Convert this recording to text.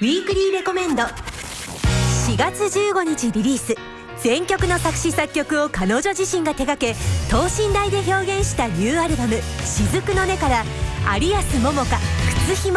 ウィークリーレコメンド。4月15日リリース、全曲の作詞作曲を彼女自身が手掛け等身大で表現したニューアルバム「雫の音」から有安桃香、靴ひも